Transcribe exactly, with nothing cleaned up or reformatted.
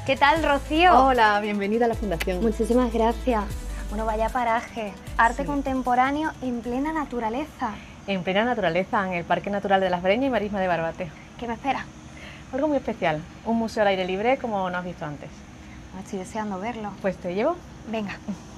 ¿Qué tal, Rocío? Hola, bienvenida a la Fundación. Muchísimas gracias. Bueno, vaya paraje. Arte Sí. contemporáneo en plena naturaleza. En plena naturaleza, en el Parque Natural de las Breñas y Marisma de Barbate. ¿Qué me espera? Algo muy especial, un museo al aire libre como no has visto antes. No estoy deseando verlo. Pues te llevo. Venga.